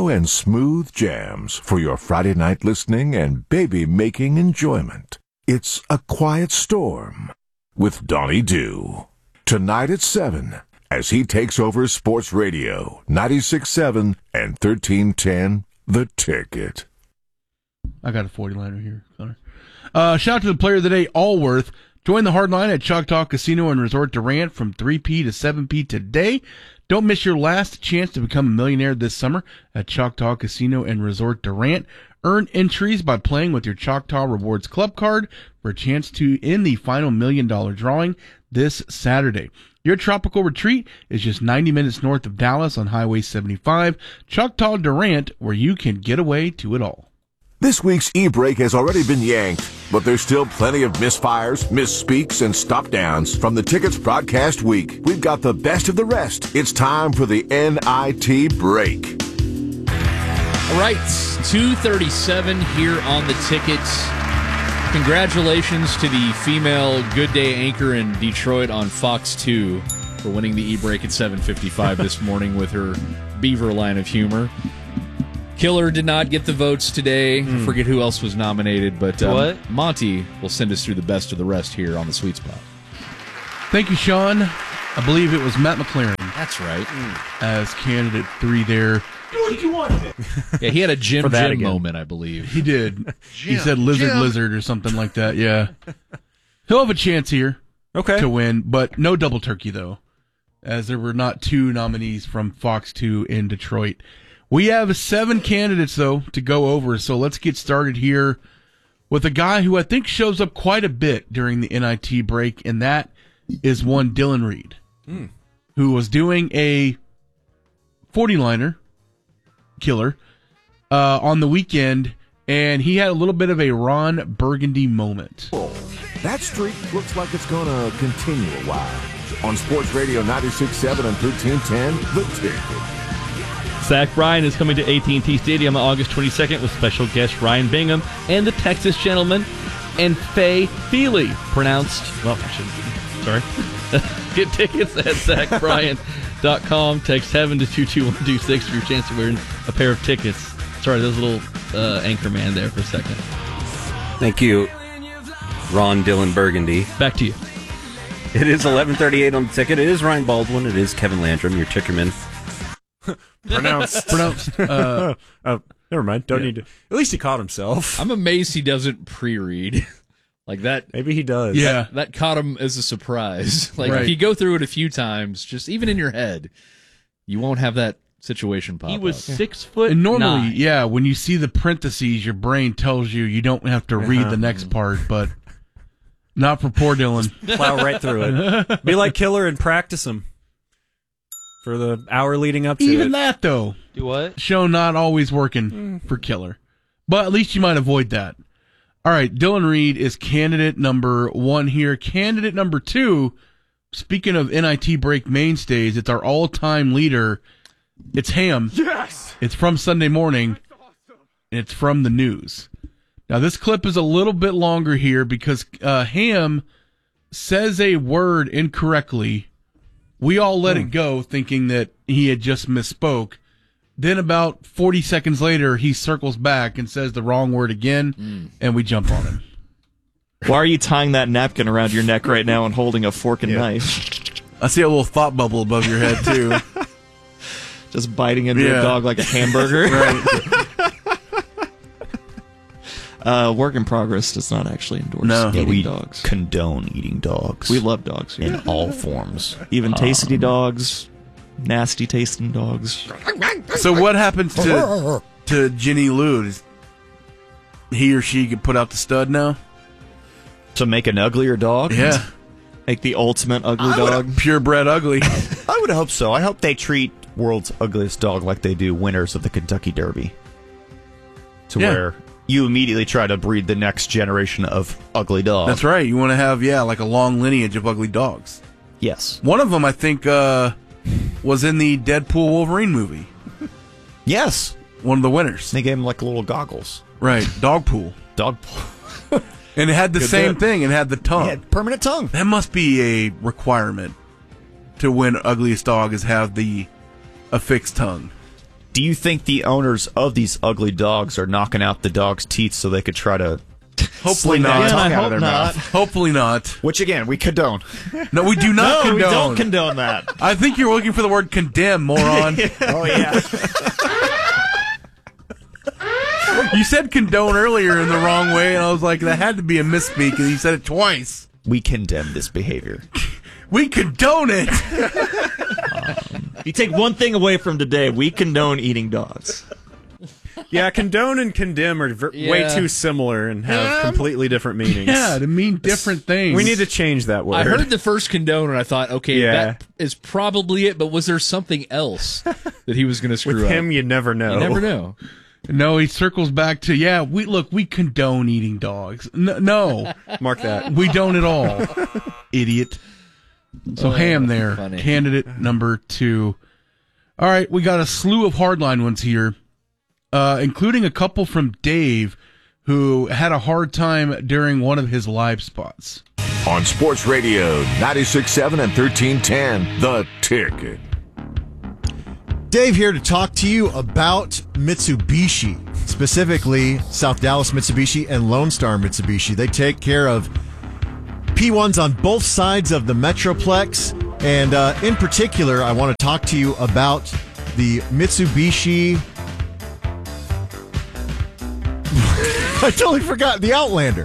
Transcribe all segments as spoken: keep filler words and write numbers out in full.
mellow and smooth jams for your Friday night listening and baby-making enjoyment. It's A Quiet Storm with Donnie Dew. Tonight at seven, as he takes over Sports Radio, ninety-six point seven and thirteen ten, The Ticket. I got a forty-liner here, Connor. Uh, shout out to the player of the day, Allworth. Join the hard line at Choctaw Casino and Resort Durant from three p.m. to seven p.m. today. Don't miss your last chance to become a millionaire this summer at Choctaw Casino and Resort Durant. Earn entries by playing with your Choctaw Rewards Club card for a chance to in the final million dollar drawing this Saturday. Your tropical retreat is just ninety minutes north of Dallas on Highway seventy-five. Choctaw Durant, where you can get away to it all. This week's e-break has already been yanked, but there's still plenty of misfires, misspeaks, and stop-downs from the Ticket's broadcast week. We've got the best of the rest. It's time for the N I T break. All right, two thirty-seven here on the Tickets. Congratulations to the female Good Day anchor in Detroit on Fox two for winning the e-break at seven fifty-five this morning with her Beaver line of humor. Killer did not get the votes today. Mm. I forget who else was nominated, but um, what? Monty will send us through the best of the rest here on the Sweet Spot. Thank you, Sean. I believe it was Matt McLaren. That's right. Mm. As candidate three there. Do what you want. Yeah, he had a Jim Jim again. moment, I believe. He did. Jim, he said lizard Jim. lizard or something like that, yeah. He'll have a chance here Okay. to win, but no double turkey, though, as there were not two nominees from Fox two in Detroit. We have seven candidates, though, to go over, so let's get started here with a guy who I think shows up quite a bit during the N I T break, and that is one Dylan Reed, mm. who was doing a forty-liner, Killer, uh, on the weekend, and he had a little bit of a Ron Burgundy moment. That streak looks like it's going to continue a while. On Sports Radio ninety-six point seven and thirteen ten, The Ticket. Zach Bryan is coming to A T and T Stadium on August twenty-second with special guest Ryan Bingham and the Texas Gentleman and Faye Feely, pronounced, well, I shouldn't, sorry. Get tickets at zach bryan dot com. Text heaven to two two one two six for your chance to win a pair of tickets. Sorry, there's a little uh, anchor man there for a second. Thank you, Ron Dylan Burgundy. Back to you. It is eleven thirty-eight on the Ticket. It is Ryan Baldwin. It is Kevin Landrum, your tickerman. Pronounced. Pronounced. Uh, oh, never mind. Don't yeah. need to. At least he caught himself. I'm amazed he doesn't pre-read. Like that. Maybe he does. Yeah. That, that caught him as a surprise. Like right. if you go through it a few times, just even in your head, you won't have that situation pop He was up. six foot And normally, nine. yeah, when you see the parentheses, your brain tells you you don't have to read the next part, but not for poor Dylan. Plow right through it. Be like Killer and practice him for the hour leading up to Even it. that, though, Do what? show not always working mm. for Killer. But at least you might avoid that. All right, Dylan Reed is candidate number one here. Candidate number two, speaking of N I T break mainstays, it's our all-time leader. It's Ham. Yes! It's from Sunday Morning. Awesome. And it's from the news. Now, this clip is a little bit longer here because uh, Ham says a word incorrectly. We all let mm. it go thinking that he had just misspoke. Then about forty seconds later, he circles back and says the wrong word again, mm. and we jump on him. Why are you tying that napkin around your neck right now and holding a fork and yeah. knife? I see a little thought bubble above your head, too. Just biting into yeah. a dog like a hamburger. Right. uh, work in progress does not actually endorse no. eating we dogs. Condone eating dogs. We love dogs. In yeah. all forms. Even um, tasty dogs, nasty tasting dogs. So what happens to to Jenny Lou? Does he or she get put out the stud now? To make an uglier dog? Yeah. Make the ultimate ugly I dog? Purebred ugly. I would hope so. I hope they treat world's ugliest dog like they do winners of the Kentucky Derby. To yeah. where you immediately try to breed the next generation of ugly dogs. That's right. You want to have, yeah, like a long lineage of ugly dogs. Yes. One of them, I think, uh, was in the Deadpool Wolverine movie. Yes. One of the winners. They gave him like little goggles. Right. Dog pool. Dog pool. And it had the Good same bit. thing. It had the tongue. He had permanent tongue. That must be a requirement to win ugliest dog is have the affixed tongue. Do you think the owners of these ugly dogs are knocking out the dog's teeth so they could try to Hopefully sling not. that Yeah, tongue I out hope of their not. mouth? Hopefully not. Which again, we condone. No, we do not No, condone. we don't condone that. I think you're looking for the word condemn, moron. Oh yeah. You said condone earlier in the wrong way, and I was like, that had to be a misspeak, and you said it twice. We condemn this behavior. We condone it. If you take one thing away from today, we condone eating dogs. Yeah, condone and condemn are ver- Yeah. way too similar and have Yeah. completely different meanings. Yeah, to mean different things. We need to change that word. I heard the first condone and I thought, okay, Yeah. that is probably it. But was there something else that he was going to screw With up? him, you never know. You never know. No, he circles back to, yeah, we look, we condone eating dogs. N- no, Mark that. we don't at all. Idiot. So Oh, Ham there, funny. candidate number two. All right, we got a slew of hardline ones here, uh, including a couple from Dave, who had a hard time during one of his live spots. On Sports Radio ninety-six point seven and thirteen ten, The Ticket. Dave here to talk to you about Mitsubishi, specifically South Dallas Mitsubishi and Lone Star Mitsubishi. They take care of P ones on both sides of the Metroplex, and uh, in particular, I want to talk to you about the Mitsubishi. I totally forgot the Outlander.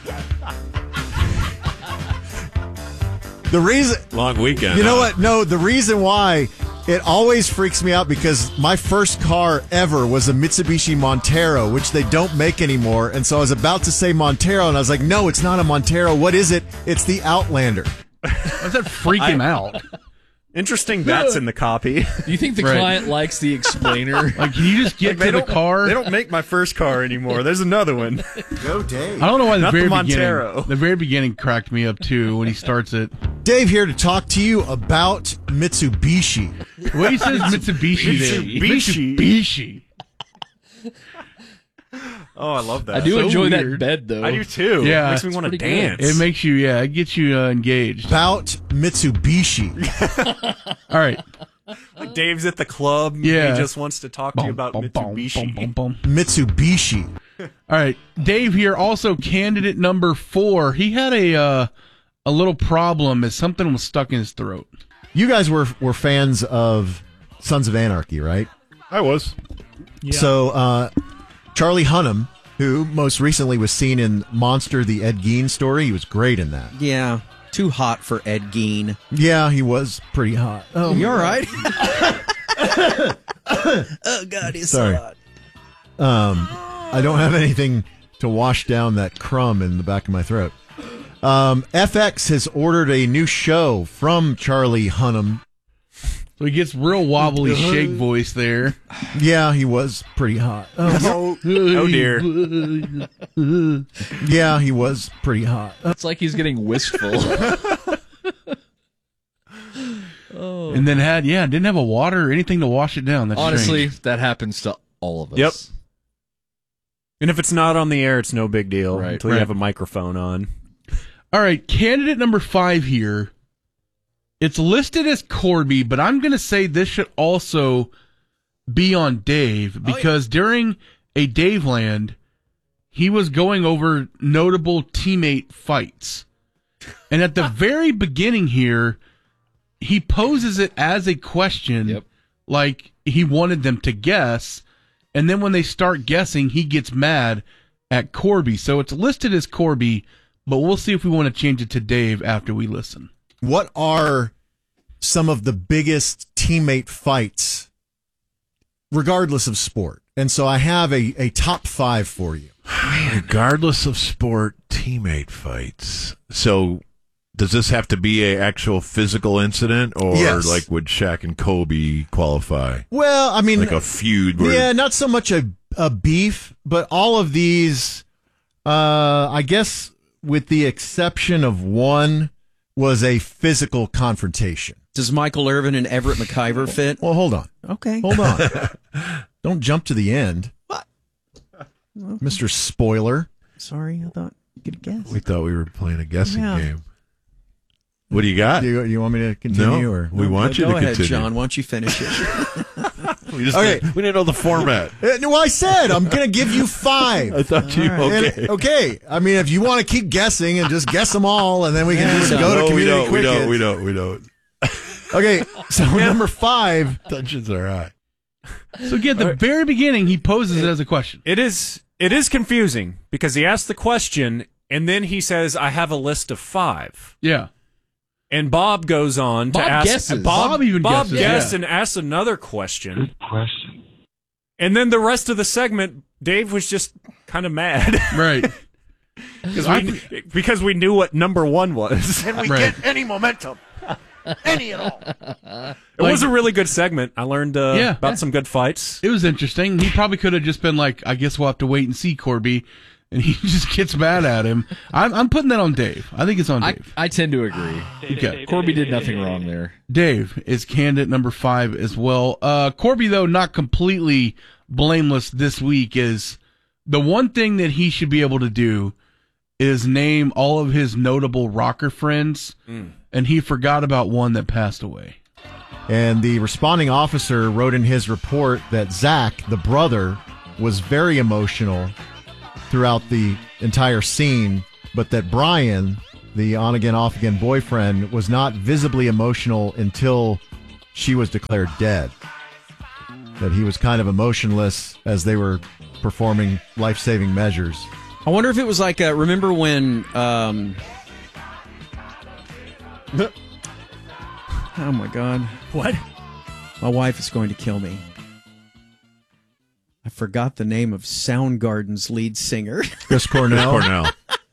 The reason, Long weekend. you know huh? what? No, the reason why it always freaks me out because my first car ever was a Mitsubishi Montero, which they don't make anymore. And so I was about to say Montero, and I was like, no, it's not a Montero. What is it? It's the Outlander. Does that freak him out? Interesting that's in the copy. Do you think the Right. client likes the explainer? Like, can you just get They to the don't- car? They don't make my first car anymore. There's another one. Go, Dave. I don't know why the Not the very Montero. beginning. The very beginning cracked me up too when he starts it. Dave here to talk to you about Mitsubishi. The way he says Mitsubishi, there. Mitsubishi. Mitsubishi. Oh, I love that. I do so enjoy weird. that bed, though. I do too. Yeah. It makes me want to pretty good. dance. It makes you, yeah, it gets you uh, engaged. About Mitsubishi. All right. Like Dave's at the club. Yeah. He just wants to talk to you about Bum, bum, Mitsubishi. bum, bum, bum. Mitsubishi. All right, Dave here, also candidate number four. He had a uh, a little problem as something was stuck in his throat. You guys were were fans of Sons of Anarchy, right? I was. So uh, Charlie Hunnam, who most recently was seen in Monster, the Ed Gein story, he was great in that. Yeah, too hot for Ed Gein. Yeah, he was pretty hot. Oh, You all right? Oh, God, he's Sorry. so hot. Um, I don't have anything to wash down that crumb in the back of my throat. Um, F X has ordered a new show from Charlie Hunnam. So he gets real wobbly shake voice there. Yeah, he was pretty hot. Oh, Oh, dear. yeah, he was pretty hot. It's like he's getting wistful. And then had, yeah, didn't have a water or anything to wash it down. That's Honestly, strange. that happens to all of us. Yep. And if it's not on the air, it's no big deal Right. until Right. you have a microphone on. All right, candidate number five here. It's listed as Corby, but I'm going to say this should also be on Dave because during a Dave Land, he was going over notable teammate fights. And at the very beginning here, he poses it as a question, Yep. like he wanted them to guess. And then when they start guessing, he gets mad at Corby. So it's listed as Corby, but we'll see if we want to change it to Dave after we listen. What are some of the biggest teammate fights, regardless of sport? And so I have a, a top five for you. Regardless of sport, teammate fights. So, does this have to be a actual physical incident, or Yes. like would Shaq and Kobe qualify? Well, I mean, Like a feud where yeah, not so much a, a beef, but all of these, uh, I guess, with the exception of one, was a physical confrontation. Does Michael Irvin and Everett McIver fit? Well, hold on. Okay. Hold on. Don't jump to the end. What? Mister Spoiler. Sorry, I thought you could guess. we thought we were playing a guessing Yeah. game. What do you got? Do you, you want me to continue? No, or we want you Go to ahead, continue. John. Why don't you finish it? We just Okay. didn't, we didn't know the format. Uh, no, I said I'm going to give you five. I thought you And- okay. okay. I mean, if you want to keep guessing and just guess them all, and then we can Yeah, just no, go to No, we community don't. We quick don't. hits. We don't. We don't. Okay, so number five. Tensions are high. So again, at the very beginning, he poses it as a question. It is it is confusing because he asks the question and then he says, "I have a list of five." Yeah. And Bob goes on Bob to ask. guesses. Bob, Bob even Bob guesses, guessed yeah. and asks another question. Good question. And then the rest of the segment, Dave was just kind of mad Right. because we, because we knew what number one was. Can we Right. get any momentum? Any at all? It was a really good segment. I learned uh, Yeah. about some good fights. It was interesting. He probably could have just been like, I guess we'll have to wait and see, Corby. And he just gets mad at him. I'm, I'm putting that on Dave. I think it's on I, Dave. I tend to agree. Okay. Corby did nothing wrong there. Dave is candidate number five as well. Uh, Corby, though, not completely blameless this week, is the one thing that he should be able to do is name all of his notable rocker friends, Mm. and he forgot about one that passed away. And the responding officer wrote in his report that Zach, the brother, was very emotional throughout the entire scene, but that Brian, the on-again, off-again boyfriend, was not visibly emotional until she was declared dead. That he was kind of emotionless as they were performing life-saving measures. I wonder if it was like, uh, remember when, um, oh my God. What? My wife is going to kill me. I forgot the name of Soundgarden's lead singer. Chris Cornell. Cornell.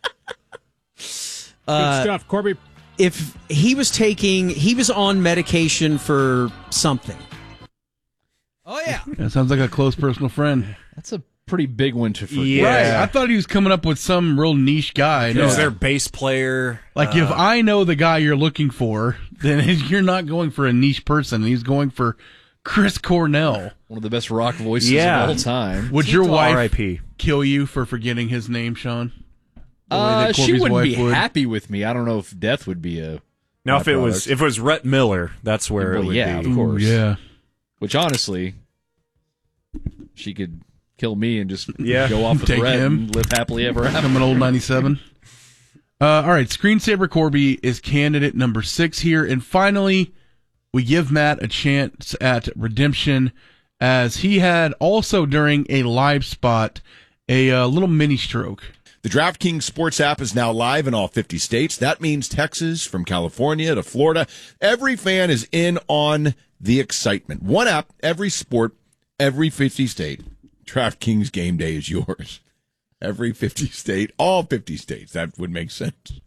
Uh, Good stuff, Corby. if he was taking, he was on medication for something. Oh, yeah. That sounds like a close personal friend. That's a pretty big one to forget. Yeah. Right. I thought he was coming up with some real niche guy. No, Who's their bass player? like, Uh, if I know the guy you're looking for, then you're not going for a niche person. He's going for Chris Cornell. One of the best rock voices Yeah. of all time. Would your wife R I P kill you for forgetting his name, Sean? The way Uh, that she Corby's wouldn't wife be would? happy with me. I don't know if death would be a. Now, if it was byproduct. if it was Rhett Miller, that's where Well, it would yeah, be. of course. Yeah. Which honestly, she could kill me and just Yeah. go off with Take Rhett him. and live happily ever after. I'm an old ninety-seven. Uh, all right, Screensaver Corby is candidate number six here. And finally, we give Matt a chance at redemption, as he had also during a live spot a uh, little mini stroke. The DraftKings Sports app is now live in all fifty states. That means Texas, from California to Florida. Every fan is in on the excitement. One app, every sport, every fifty state. DraftKings Game Day is yours. Every fifty state, all fifty states. That would make sense.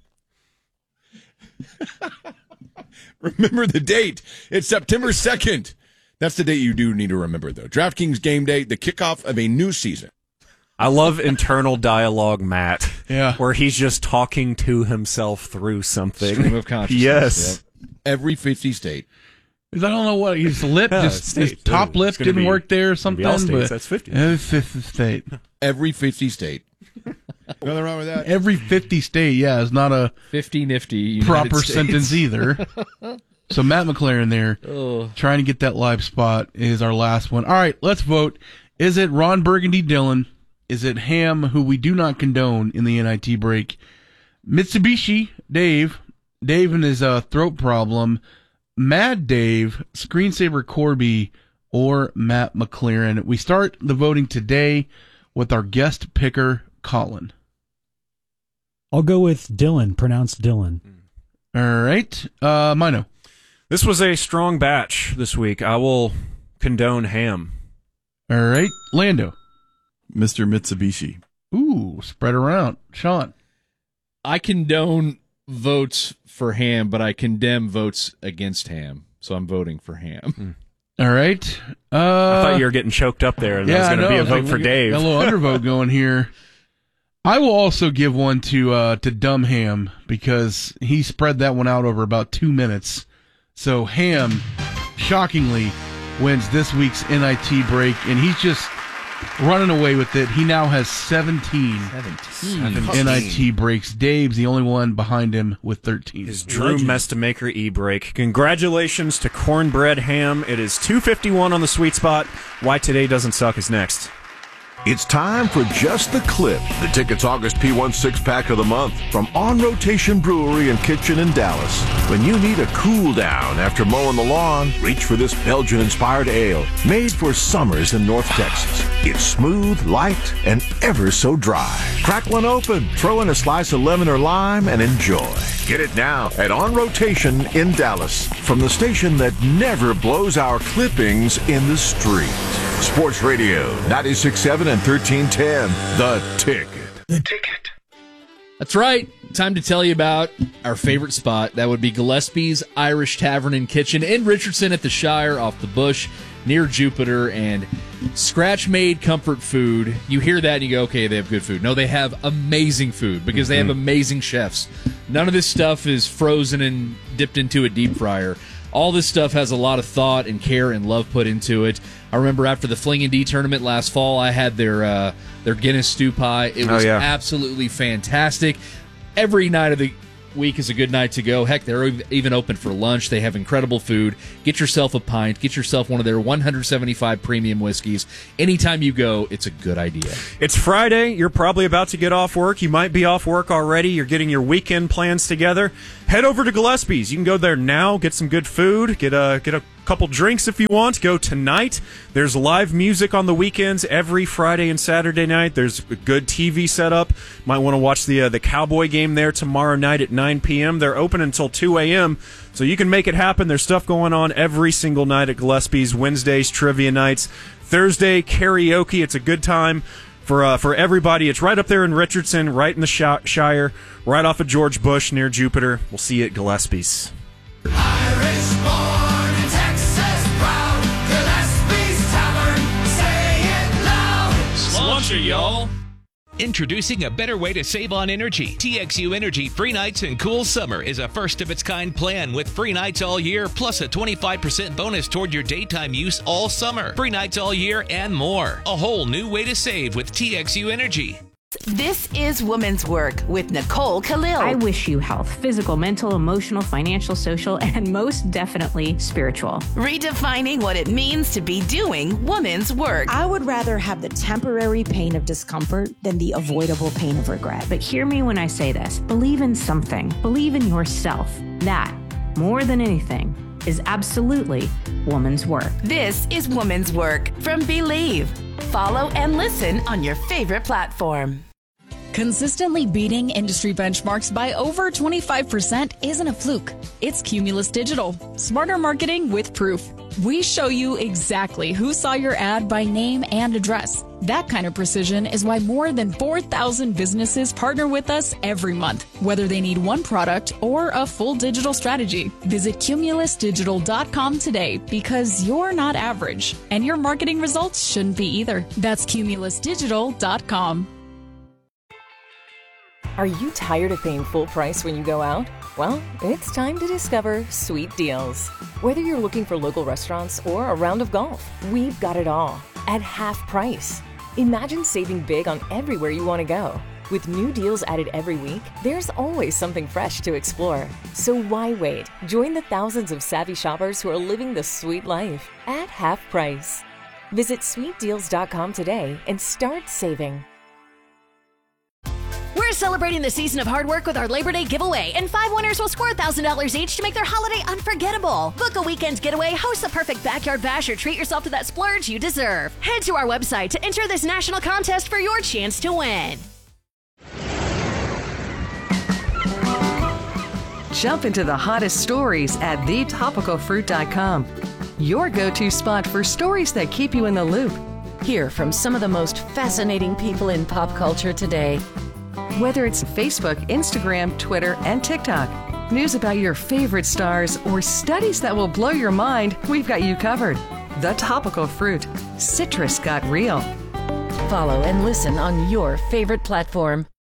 Remember the date. It's September second. That's the date you do need to remember, though. DraftKings Game Day, the kickoff of a new season. I love internal dialogue, Matt. Yeah. Where he's just talking to himself through something. Stream of consciousness. Yes. Every fifty state. Because I don't know what his lip, Yeah, just state. his top It's lip gonna didn't be- work there or it's gonna something. be all states, but that's fifty. Every fifty state. Every fifty state. Nothing wrong with that. Every fifty state, yeah, is not a fifty nifty United proper States. sentence either. So Matt McLaren there, Oh. trying to get that live spot, is our last one. All right, let's vote. Is it Ron Burgundy Dillon? Is it Ham, who we do not condone in the N I T break? Mitsubishi, Dave. Dave and his uh, throat problem. Mad Dave, Screensaver Corby, or Matt McLaren. We start the voting today with our guest picker, Colin. I'll go with Dylan, pronounced Dylan. All right. Uh, Mino. This was a strong batch this week. I will condone Ham. All right. Lando. Mister Mitsubishi. Ooh, spread around. Sean. I condone votes for Ham, but I condemn votes against Ham. So I'm voting for Ham. All right. Uh, I thought you were getting choked up there, and yeah, that was I going to know. be a I was vote like, for we Dave. got a little undervote going here. I will also give one to uh, to Dumb Ham, because he spread that one out over about two minutes. So Ham, shockingly, wins this week's N I T break, and he's just running away with it. He now has seventeen. seventeen. N I T breaks. Dave's the only one behind him with thirteen. Is Drew Mestamaker e-break. Congratulations to Cornbread Ham. It is two fifty-one on the sweet spot. Why Today Doesn't Suck is next. It's time for Just the Clip, the Tickets August P one six-pack of the month from On Rotation Brewery and Kitchen in Dallas. When you need a cool down after mowing the lawn, reach for this Belgian-inspired ale made for summers in North Texas. It's smooth, light, and ever so dry. Crack one open, throw in a slice of lemon or lime, and enjoy. Get it now at On Rotation in Dallas from the station that never blows our clippings in the street. Sports Radio, ninety-six point seven and thirteen ten, The Ticket. The Ticket. That's right. Time to tell you about our favorite spot. That would be Gillespie's Irish Tavern and Kitchen in Richardson at the Shire off the Bush near Jupiter, and scratch-made comfort food. You hear that and you go, okay, they have good food. No, they have amazing food because they have amazing chefs. None of this stuff is frozen and dipped into a deep fryer. All this stuff has a lot of thought and care and love put into it. I remember after the Fling and D tournament last fall, I had their uh, their Guinness stew pie. It was oh, yeah. absolutely fantastic. Every night of the week is a good night to go. Heck, they're even open for lunch. They have incredible food. Get yourself a pint. Get yourself one of their one hundred seventy-five premium whiskeys. Anytime you go, it's a good idea. It's Friday. You're probably about to get off work. You might be off work already. You're getting your weekend plans together. Head over to Gillespie's. You can go there now, get some good food, get a get a couple drinks if you want. Go tonight. There's live music on the weekends every Friday and Saturday night. There's a good T V setup. Might want to watch the uh, the Cowboy game there tomorrow night at nine p.m. They're open until two a.m., so you can make it happen. There's stuff going on every single night at Gillespie's. Wednesdays, trivia nights. Thursday, karaoke. It's a good time for uh, for everybody. It's right up there in Richardson, right in the Shire, right off of George Bush near Jupiter. We'll see you at Gillespie's. Irish born in Texas, proud. Gillespie's Tavern, say it loud. Cilantro, y'all. Introducing a better way to save on energy. T X U Energy Free Nights and Cool Summer is a first-of-its-kind plan with free nights all year, plus a twenty-five percent bonus toward your daytime use all summer. Free nights all year and more. A whole new way to save with T X U Energy. This is Women's Work with Nicole Khalil. I wish you health, physical, mental, emotional, financial, social, and most definitely spiritual. Redefining what it means to be doing women's work. I would rather have the temporary pain of discomfort than the avoidable pain of regret. But hear me when I say this. Believe in something. Believe in yourself. That, more than anything, is absolutely woman's work. This is Woman's Work from Believe. Follow and listen on your favorite platform. Consistently beating industry benchmarks by over twenty-five percent isn't a fluke. It's Cumulus Digital. Smarter marketing with proof. We show you exactly who saw your ad by name and address. That kind of precision is why more than four thousand businesses partner with us every month, whether they need one product or a full digital strategy. Visit cumulus digital dot com today because you're not average, and your marketing results shouldn't be either. That's cumulus digital dot com. Are you tired of paying full price when you go out? Well, it's time to discover Sweet Deals. Whether you're looking for local restaurants or a round of golf, we've got it all at half price. Imagine saving big on everywhere you want to go. With new deals added every week, there's always something fresh to explore. So why wait? Join the thousands of savvy shoppers who are living the sweet life at half price. Visit sweet deals dot com today and start saving. We're celebrating the season of hard work with our Labor Day giveaway, and five winners will score one thousand dollars each to make their holiday unforgettable. Book a weekend getaway, host the perfect backyard bash, or treat yourself to that splurge you deserve. Head to our website to enter this national contest for your chance to win. Jump into the hottest stories at the topical fruit dot com. Your go-to spot for stories that keep you in the loop. Hear from some of the most fascinating people in pop culture today. Whether it's Facebook, Instagram, Twitter, and TikTok, news about your favorite stars, or studies that will blow your mind, we've got you covered. The Topical Fruit. Citrus got real. Follow and listen on your favorite platform.